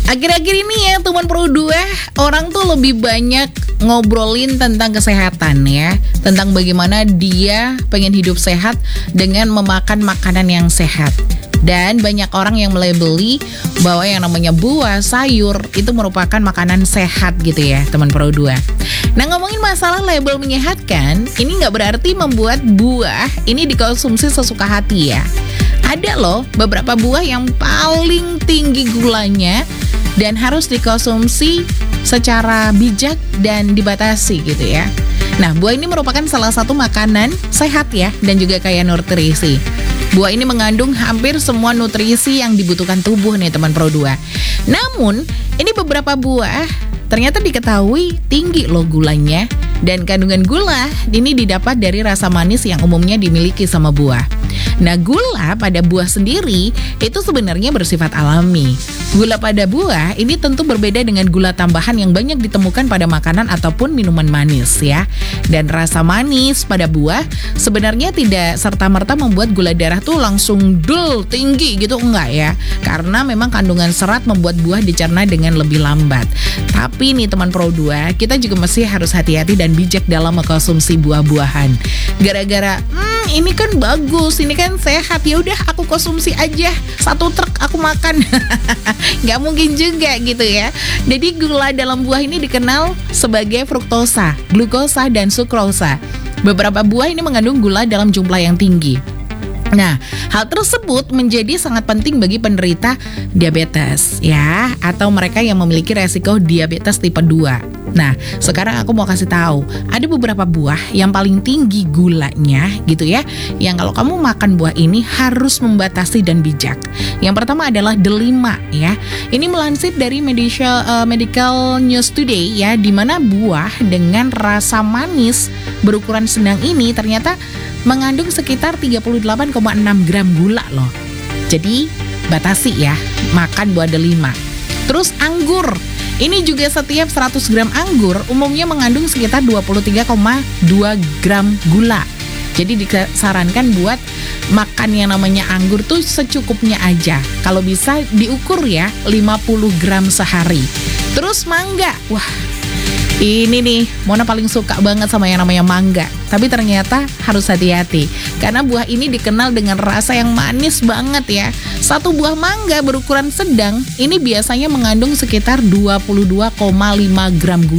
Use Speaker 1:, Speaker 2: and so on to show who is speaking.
Speaker 1: Akhir-akhir ini ya teman Pro 2, orang tuh lebih banyak ngobrolin tentang kesehatan ya, tentang bagaimana dia pengen hidup sehat dengan memakan makanan yang sehat. Dan banyak orang yang melabeli bahwa yang namanya buah, sayur itu merupakan makanan sehat gitu ya teman Pro 2. Nah, ngomongin masalah label menyehatkan, ini nggak berarti membuat buah ini dikonsumsi sesuka hati ya. Ada loh beberapa buah yang paling tinggi gulanya dan harus dikonsumsi secara bijak dan dibatasi gitu ya. Nah, buah ini merupakan salah satu makanan sehat ya dan juga kaya nutrisi. Buah ini mengandung hampir semua nutrisi yang dibutuhkan tubuh nih teman Pro 2. Namun, ini beberapa buah ternyata diketahui tinggi loh gulanya. Dan kandungan gula ini didapat dari rasa manis yang umumnya dimiliki sama buah. Nah, gula pada buah sendiri itu sebenarnya bersifat alami. Gula pada buah ini tentu berbeda dengan gula tambahan yang banyak ditemukan pada makanan ataupun minuman manis ya. Dan rasa manis pada buah sebenarnya tidak serta-merta membuat gula darah tuh langsung tinggi gitu, enggak ya. Karena memang kandungan serat membuat buah dicerna dengan lebih lambat. Tapi nih teman Pro 2, kita juga masih harus hati-hati dan bijak dalam mengkonsumsi buah-buahan. Gara-gara ini kan bagus, ini kan sehat, ya udah aku konsumsi aja, 1 truk aku makan. Nggak mungkin juga gitu ya. Jadi gula dalam buah ini dikenal sebagai fruktosa, glukosa, dan sukrosa. Beberapa buah ini mengandung gula dalam jumlah yang tinggi. Nah, hal tersebut menjadi sangat penting bagi penderita diabetes ya, atau mereka yang memiliki resiko diabetes tipe 2. Nah, sekarang aku mau kasih tahu, ada beberapa buah yang paling tinggi gulanya gitu ya, yang kalau kamu makan buah ini harus membatasi dan bijak. Yang pertama adalah delima ya. Ini melansir dari Medical News Today ya, di mana buah dengan rasa manis berukuran sedang ini ternyata mengandung sekitar 38,6 gram gula loh. Jadi batasi ya makan buah delima. Terus anggur, ini juga setiap 100 gram anggur umumnya mengandung sekitar 23,2 gram gula. Jadi disarankan buat makan yang namanya anggur tuh secukupnya aja. Kalau bisa diukur ya 50 gram sehari. Terus mangga, wah ini nih, Mona paling suka banget sama yang namanya mangga. Tapi ternyata harus hati-hati, karena buah ini dikenal dengan rasa yang manis banget ya. Satu buah mangga berukuran sedang, ini biasanya mengandung sekitar 22,5 gram gula.